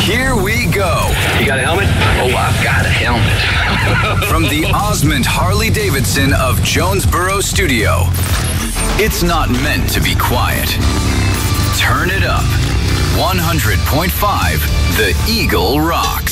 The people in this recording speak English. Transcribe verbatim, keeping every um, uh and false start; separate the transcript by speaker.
Speaker 1: Here we go.
Speaker 2: You got a helmet? Oh, I've got a helmet.
Speaker 1: From the Osmond Harley-Davidson of Jonesboro Studio. It's not meant to be quiet. Turn it up. one hundred point five The Eagle rocks.